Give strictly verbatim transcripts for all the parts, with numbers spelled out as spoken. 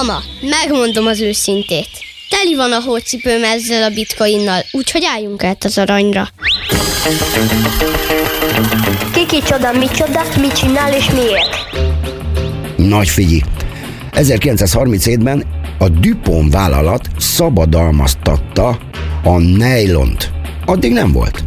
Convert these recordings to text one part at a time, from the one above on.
Mama, megmondom az őszintét. Teli van a hócipőm ezzel a bitcoinnal, úgyhogy álljunk át az aranyra. Kiki csoda, mi csoda, mit csinál és miért? Nagy figyi! ezerkilencszázharminchétben a DuPont vállalat szabadalmaztatta a nejlont. Addig nem volt.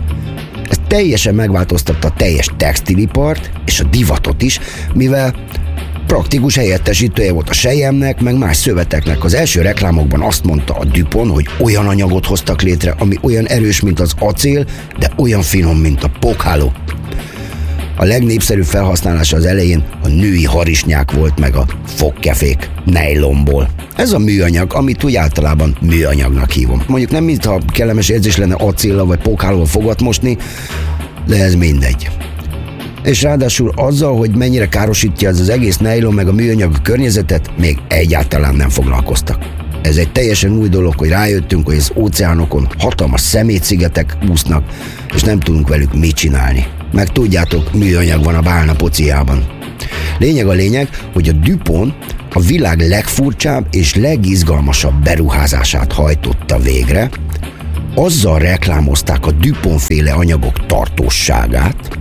Ez teljesen megváltoztatta a teljes textilipart és a divatot is, mivel praktikus helyettesítője volt a selyemnek, meg más szöveteknek. Az első reklámokban azt mondta a DuPont, hogy olyan anyagot hoztak létre, ami olyan erős, mint az acél, de olyan finom, mint a pókháló. A legnépszerűbb felhasználása az elején a női harisnyák volt, meg a fogkefék nejlonból. Ez a műanyag, amit úgy általában műanyagnak hívom. Mondjuk nem mintha kellemes érzés lenne acéllal vagy pókhálóval fogat mosni, de ez mindegy. És ráadásul azzal, hogy mennyire károsítja ez az egész nejlon meg a műanyag a környezetet, még egyáltalán nem foglalkoztak. Ez egy teljesen új dolog, hogy rájöttünk, hogy az óceánokon hatalmas szemétszigetek úsznak, és nem tudunk velük mit csinálni. Meg tudjátok, műanyag van a bálna pociában. Lényeg a lényeg, hogy a DuPont a világ legfurcsább és legizgalmasabb beruházását hajtotta végre. Azzal reklámozták a DuPont-féle anyagok tartósságát,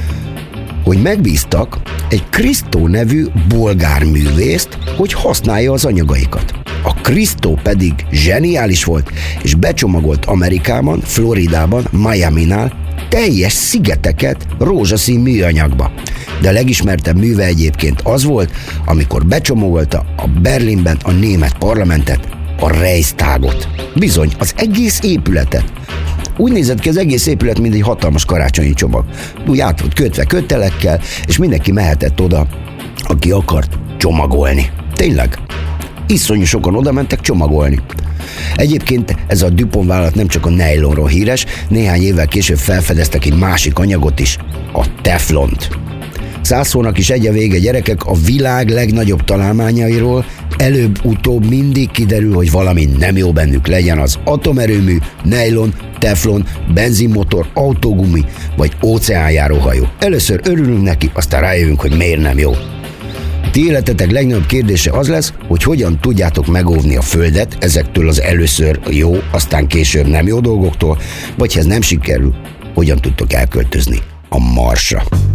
hogy megbíztak egy Christo nevű bolgár művészt, hogy használja az anyagaikat. A Christo pedig zseniális volt, és becsomagolt Amerikában, Floridában, Miaminál teljes szigeteket rózsaszín műanyagba. De a legismertebb műve egyébként az volt, amikor becsomagolta a Berlinben a német parlamentet, a Reichstagot. Bizony, az egész épületet. Úgy nézett ki az egész épület, mint egy hatalmas karácsonyi csomag. Úgy át volt kötve kötelekkel, és mindenki mehetett oda, aki akart csomagolni. Tényleg, iszonyú sokan oda mentek csomagolni. Egyébként ez a DuPont vállalat nem csak a nejlonról híres, néhány évvel később felfedeztek egy másik anyagot is, a teflont. Száz szónak is egy a vége, gyerekek, a világ legnagyobb találmányairól előbb-utóbb mindig kiderül, hogy valami nem jó bennük, legyen az atomerőmű, nejlon, teflon, benzinmotor, autógumi vagy óceánjáróhajó. Először örülünk neki, aztán rájövünk, hogy miért nem jó. Ti életetek legnagyobb kérdése az lesz, hogy hogyan tudjátok megóvni a Földet ezektől az először jó, aztán később nem jó dolgoktól, vagy ha ez nem sikerül, hogyan tudtok elköltözni a Marsra.